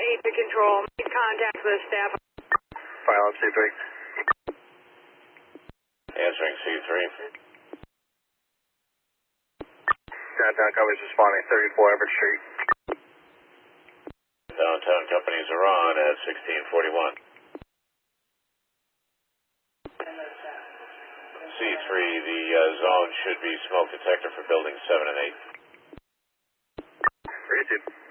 8 to control. Make contact with staff. File on C3. Answering C3. Downtown companies responding 34 Everett Street. Downtown companies are on at 1641. C3, the zone should be smoke detector for buildings 7 and 8. Read it.